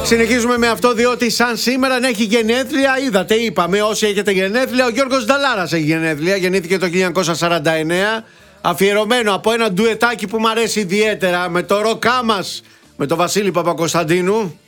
Συνεχίζουμε με αυτό, διότι σαν σήμερα να έχει γενέθλια, είδατε, είπαμε, όσοι έχετε γενέθλια, ο Γιώργος Νταλάρας έχει γενέθλια, γεννήθηκε το 1949, αφιερωμένο από ένα ντουετάκι που μου αρέσει ιδιαίτερα με το ροκά μας, με τον Βασίλη Παπακοσταντίνου.